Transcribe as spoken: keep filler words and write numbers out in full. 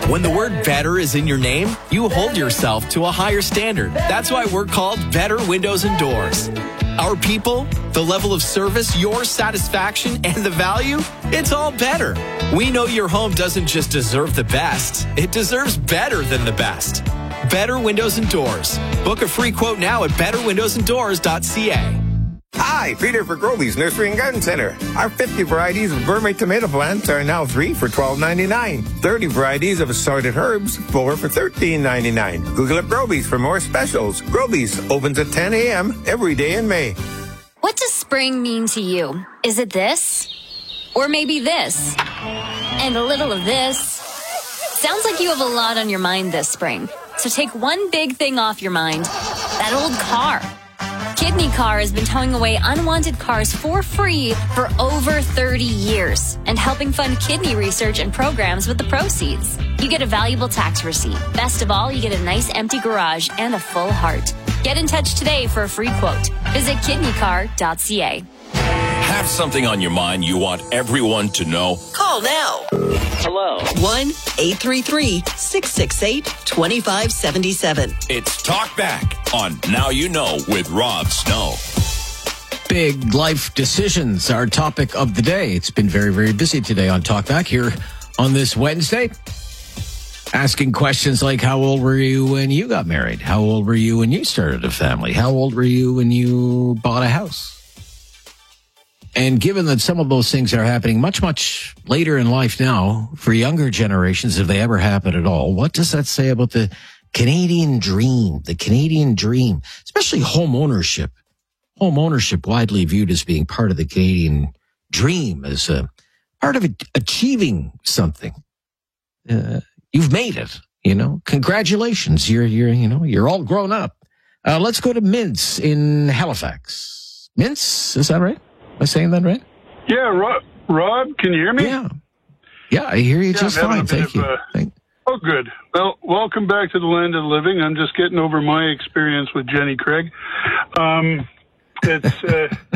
When the word better is in your name, you hold yourself to a higher standard. That's why we're called Better Windows and Doors. Our people, the level of service, your satisfaction, and the value, it's all better. We know your home doesn't just deserve the best, it deserves better than the best. Better Windows and Doors. Book a free quote now at better windows and doors dot c a. Hi, Peter for Groby's Nursery and Garden Center. Our fifty varieties of gourmet tomato plants are now three for twelve ninety-nine. thirty varieties of assorted herbs, four for thirteen ninety-nine. Google up Groby's for more specials. Groby's opens at ten a.m. every day in May. What does spring mean to you? Is it this? Or maybe this? And a little of this? Sounds like you have a lot on your mind this spring. So take one big thing off your mind. That old car. Kidney Car has been towing away unwanted cars for free for over thirty years and helping fund kidney research and programs with the proceeds. You get a valuable tax receipt. Best of all, you get a nice empty garage and a full heart. Get in touch today for a free quote. Visit kidney car dot c a. Have something on your mind you want everyone to know? Call now. Hello. one eight three three, six six eight, two five seven seven. It's Talk Back on Now You Know with Rob Snow. Big life decisions, our topic of the day. It's been very, very busy today on Talk Back here on this Wednesday. Asking questions like, how old were you when you got married? How old were you when you started a family? How old were you when you bought a house? And given that some of those things are happening much, much later in life now for younger generations, if they ever happen at all, what does that say about the Canadian dream, the Canadian dream, especially home ownership? Home ownership widely viewed as being part of the Canadian dream, as a part of achieving something. Uh, you've made it, you know. Congratulations, you're you're you know you're all grown up. Uh, let's go to Mintz in Halifax. Mintz, is that right? Am I saying that right? Yeah, Rob, Rob, can you hear me? Yeah. Yeah, I hear you yeah, just fine. Thank of, you. Uh, Thank- oh, good. Well, welcome back to the land of the living. I'm just getting over my experience with Jenny Craig. Um, it's... Uh,